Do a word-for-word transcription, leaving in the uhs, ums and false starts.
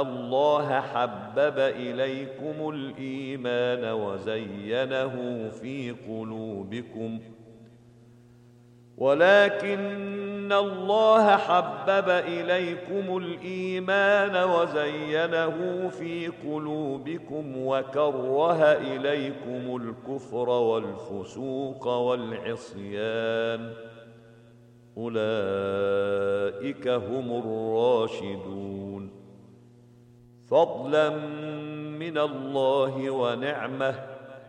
الله حبب إليكم الإيمان وزينه في قلوبكم ولكن الله حبب إليكم الإيمان وزينه في قلوبكم وكره إليكم الكفر والفسوق والعصيان أولئك هم الراشدون فضلا من الله ونعمه